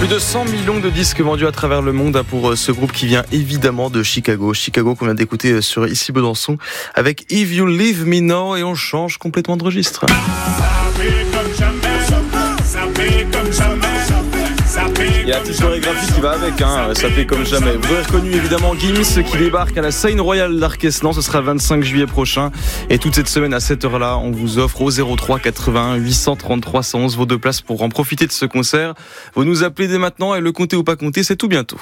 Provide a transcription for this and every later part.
Plus de 100 millions de disques vendus à travers le monde pour ce groupe qui vient évidemment de Chicago. Chicago qu'on vient d'écouter sur Ici Besançon avec If You Leave Me Now, et on change complètement de registre. Il y a la petite chorégraphie qui va avec, ça fait comme jamais. Vous aurez reconnu évidemment Gims qui débarque à la scène royale d'Arquesnan, ce sera le 25 juillet prochain. Et toute cette semaine à cette heure-là, on vous offre au 03 81 833 111 vos 2 places pour en profiter de ce concert. Vous nous appelez dès maintenant et le compter ou pas compter, c'est tout bientôt.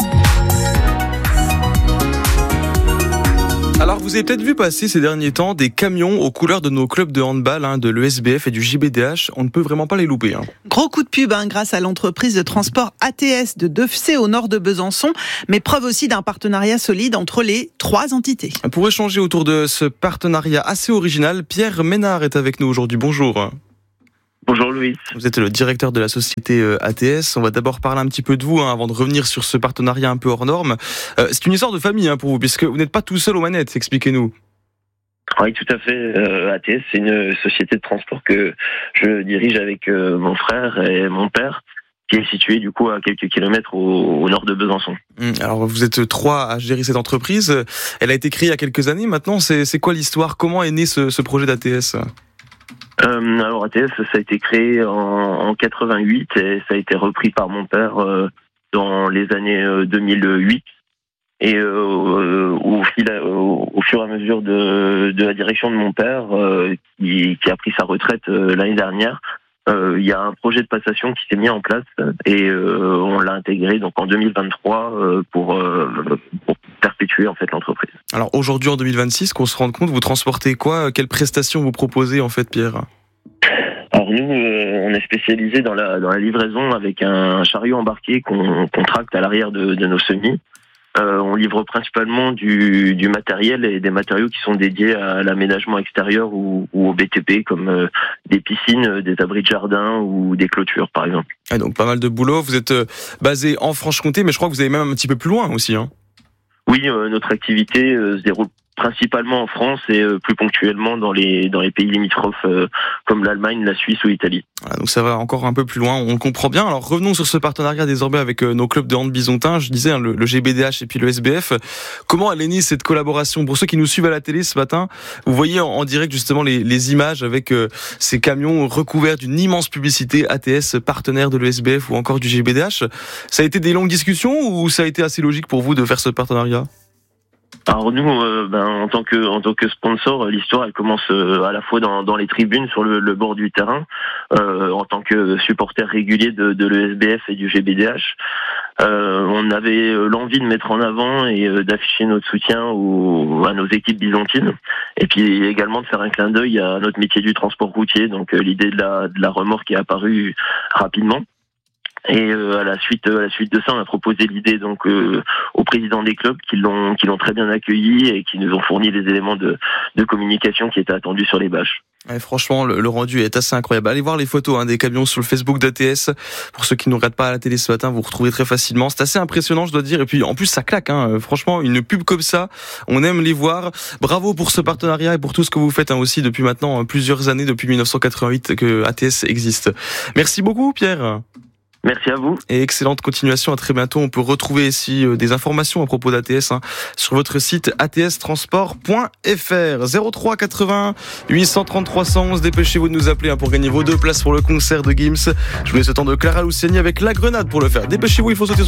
Alors vous avez peut-être vu passer ces derniers temps des camions aux couleurs de nos clubs de handball, de l'ESBF et du JBDH. On ne peut vraiment pas les louper. Gros coup de pub grâce à l'entreprise de transport ATS de Deufsé au nord de Besançon, mais preuve aussi d'un partenariat solide entre les 3 entités. Pour échanger autour de ce partenariat assez original, Pierre Ménard est avec nous aujourd'hui. Bonjour. Bonjour Louis. Vous êtes le directeur de la société ATS. On va d'abord parler un petit peu de vous avant de revenir sur ce partenariat un peu hors norme. C'est une histoire de famille pour vous, puisque vous n'êtes pas tout seul aux manettes. Expliquez-nous. Oui, tout à fait. ATS, c'est une société de transport que je dirige avec mon frère et mon père, qui est située du coup à quelques kilomètres au nord de Besançon. Alors vous êtes 3 à gérer cette entreprise. Elle a été créée il y a quelques années maintenant. C'est quoi l'histoire ? Comment est né ce projet d'ATS ? Alors ATS, ça a été créé en 88 et ça a été repris par mon père dans les années 2008. Et au fur et à mesure de la direction de mon père, qui a pris sa retraite l'année dernière, il y a un projet de passation qui s'est mis en place et on l'a intégré donc en 2023 pour perpétuer en fait l'entreprise. Alors aujourd'hui en 2026, qu'on se rende compte, vous transportez quoi ? Quelles prestations vous proposez en fait, Pierre ? Alors nous, on est spécialisé dans la livraison avec un chariot embarqué qu'on tracte à l'arrière de nos semis. On livre principalement du matériel et des matériaux qui sont dédiés à l'aménagement extérieur ou au BTP, comme des piscines, des abris de jardin ou des clôtures, par exemple. Ah, donc pas mal de boulot. Vous êtes basé en Franche-Comté, mais je crois que vous allez même un petit peu plus loin aussi. Oui, notre activité se déroule principalement en France et plus ponctuellement dans les pays limitrophes comme l'Allemagne, la Suisse ou l'Italie. Voilà, donc ça va encore un peu plus loin, on le comprend bien. Alors revenons sur ce partenariat désormais avec nos clubs de hand bisontin, je disais le GBDH et puis le SBF. Comment elle est née cette collaboration ? Pour ceux qui nous suivent à la télé ce matin, vous voyez en direct justement les images avec ces camions recouverts d'une immense publicité ATS, partenaire de l'ESBF ou encore du GBDH. Ça a été des longues discussions ou ça a été assez logique pour vous de faire ce partenariat ? Alors nous, en tant que sponsor, l'histoire elle commence à la fois dans les tribunes sur le bord du terrain, en tant que supporter régulier de l'ESBF et du GBDH. On avait l'envie de mettre en avant et d'afficher notre soutien à nos équipes byzantines, et puis également de faire un clin d'œil à notre métier du transport routier. Donc l'idée de la remorque est apparue rapidement. Et à la suite de ça, on a proposé l'idée donc aux présidents des clubs qui l'ont très bien accueilli et qui nous ont fourni les éléments de communication qui étaient attendus sur les bâches. Ouais, franchement, le rendu est assez incroyable. Allez voir les photos des camions sur le Facebook d'ATS. Pour ceux qui ne nous regardent pas à la télé ce matin, vous retrouvez très facilement. C'est assez impressionnant, je dois dire. Et puis, en plus, ça claque. Franchement, une pub comme ça, on aime les voir. Bravo pour ce partenariat et pour tout ce que vous faites aussi depuis maintenant plusieurs années, depuis 1988 que ATS existe. Merci beaucoup, Pierre. Merci à vous. Et excellente continuation, à très bientôt. On peut retrouver ici des informations à propos d'ATS sur votre site atstransport.fr. 03 80 833 111. Dépêchez-vous de nous appeler pour gagner vos 2 places pour le concert de Gims. Je vous laisse le temps de Clara Luciani avec La Grenade pour le faire. Dépêchez-vous, il faut sauter sur